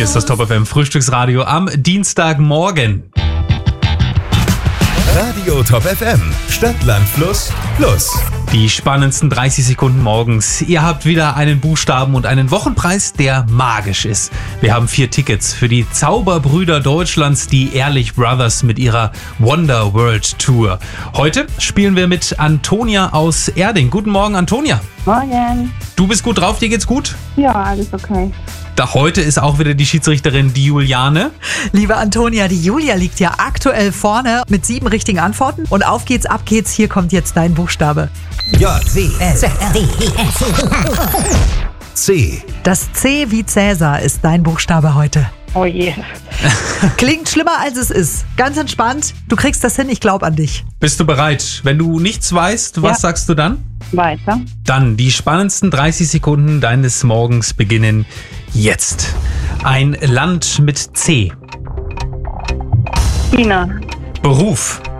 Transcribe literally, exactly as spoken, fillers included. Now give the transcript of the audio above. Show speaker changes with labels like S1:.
S1: Hier ist das Top F M Frühstücksradio am Dienstagmorgen.
S2: Radio Top F M, Stadt, Land, Fluss, Plus.
S1: Die spannendsten dreißig Sekunden morgens. Ihr habt wieder einen Buchstaben und einen Wochenpreis, der magisch ist. Wir haben vier Tickets für die Zauberbrüder Deutschlands, die Ehrlich Brothers mit ihrer Wonder World Tour. Heute spielen wir mit Antonia aus Erding. Guten Morgen, Antonia.
S3: Morgen.
S1: Du bist gut drauf, dir geht's gut?
S3: Ja, alles okay.
S1: Da heute ist auch wieder die Schiedsrichterin, die Juliane.
S4: Liebe Antonia, die Julia liegt ja aktuell vorne mit sieben richtigen Antworten. Und auf geht's, ab geht's. Hier kommt jetzt dein Buchstabe.
S2: J, C.
S4: Das C wie Cäsar ist dein Buchstabe heute.
S3: Oh je.
S4: Klingt schlimmer, als es ist. Ganz entspannt. Du kriegst das hin, ich glaube an dich.
S1: Bist du bereit? Wenn du nichts weißt, was
S3: Ja.
S1: sagst du dann?
S3: Weiter.
S1: Dann die spannendsten dreißig Sekunden deines Morgens beginnen jetzt. Ein Land mit C.
S3: China.
S1: Beruf.